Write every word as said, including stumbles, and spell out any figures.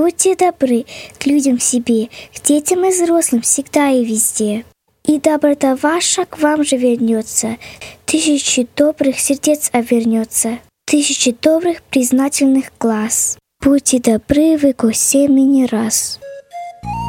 Будьте добры к людям к себе, к детям и взрослым всегда и везде. И доброта ваша к вам же вернется, тысячи добрых сердец обернется, тысячи добрых признательных глаз. Будьте добры вы ко всем и не раз.